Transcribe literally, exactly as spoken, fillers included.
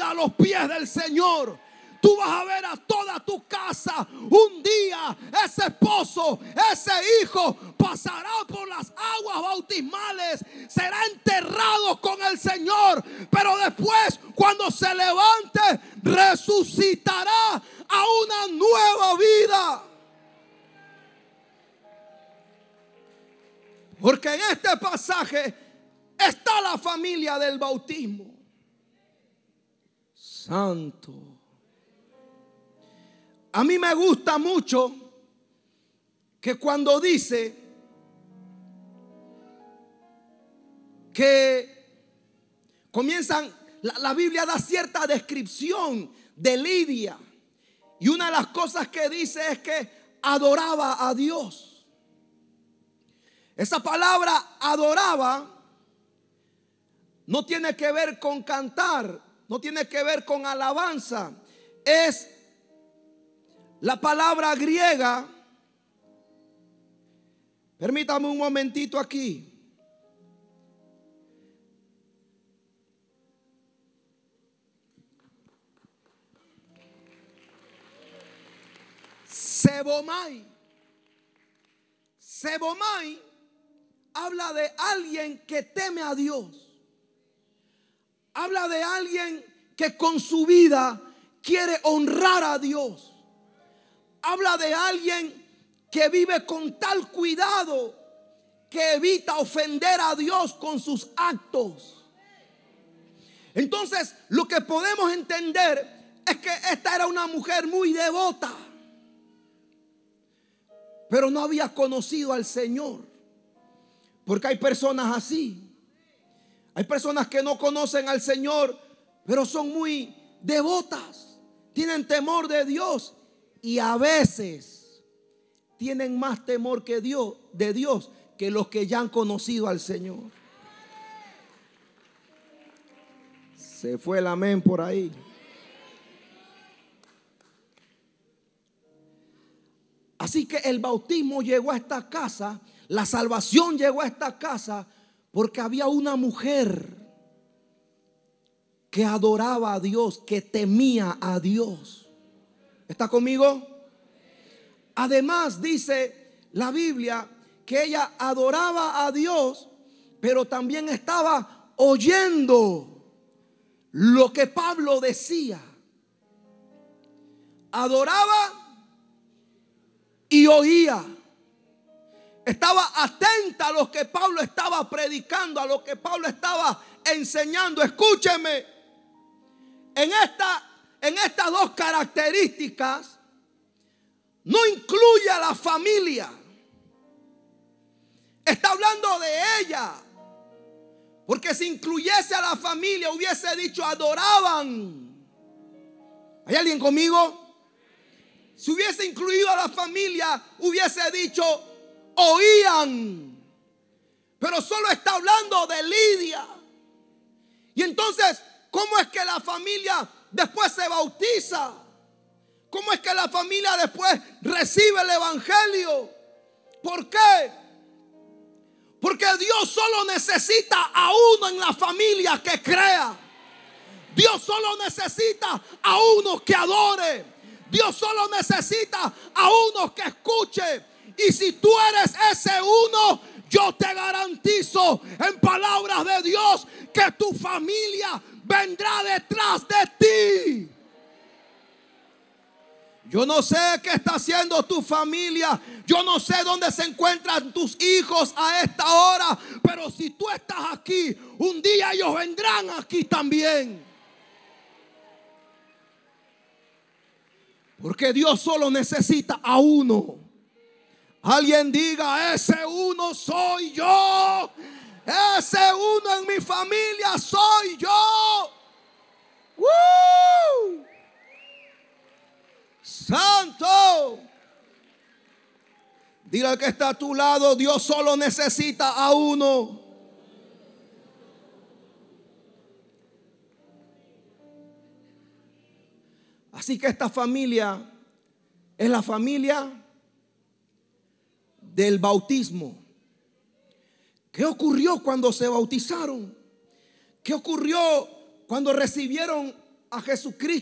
a los pies del Señor. Tú vas a ver a toda tu casa. Un día ese esposo, ese hijo pasará por las aguas bautismales, será enterrado con el Señor, pero después, cuando se levante, resucitará a una nueva vida. Porque en este pasaje está la familia del bautismo. Santo. A mí me gusta mucho que cuando dice que comienzan, la, la Biblia da cierta descripción de Lidia. Y una de las cosas que dice es que adoraba a Dios. Esa palabra adoraba no tiene que ver con cantar, no tiene que ver con alabanza. Es la palabra griega. Permítame un momentito aquí. Sebomai. Sebomai habla de alguien que teme a Dios. Habla de alguien que con su vida quiere honrar a Dios. Habla de alguien que vive con tal cuidado que evita ofender a Dios con sus actos. Entonces, lo que podemos entender es que esta era una mujer muy devota, pero no había conocido al Señor. Porque hay personas así. Hay personas que no conocen al Señor, pero son muy devotas. Tienen temor de Dios. Y a veces tienen más temor que Dios, de Dios que los que ya han conocido al Señor. Se fue el amén por ahí. Así que el bautismo llegó a esta casa, la salvación llegó a esta casa porque había una mujer que adoraba a Dios, que temía a Dios. ¿Está conmigo? Además dice la Biblia que ella adoraba a Dios, pero también estaba oyendo lo que Pablo decía. Adoraba y oía. Estaba atenta a lo que Pablo estaba predicando, a lo que Pablo estaba enseñando. Escúcheme, en esta, en estas dos características no incluye a la familia. Está hablando de ella. Porque si incluyese a la familia hubiese dicho adoraban. ¿Hay alguien conmigo? Si hubiese incluido a la familia hubiese dicho oían. Pero solo está hablando de Lidia. Y entonces, ¿cómo es que la familia después se bautiza? ¿Cómo es que la familia después recibe el evangelio? ¿Por qué? Porque Dios solo necesita a uno en la familia que crea. Dios solo necesita a uno que adore. Dios solo necesita a uno que escuche. Y si tú eres ese uno, yo te garantizo en palabras de Dios que tu familia vendrá detrás de ti. Yo no sé qué está haciendo tu familia. Yo no sé dónde se encuentran tus hijos a esta hora. Pero si tú estás aquí, un día ellos vendrán aquí también. Porque Dios solo necesita a uno. Alguien diga, ese uno soy yo. Ese uno en mi familia soy yo. ¡Woo! Santo. Dile al que está a tu lado, Dios solo necesita a uno. Así que esta familia es la familia del bautismo. ¿Qué ocurrió cuando se bautizaron? ¿Qué ocurrió cuando recibieron a Jesucristo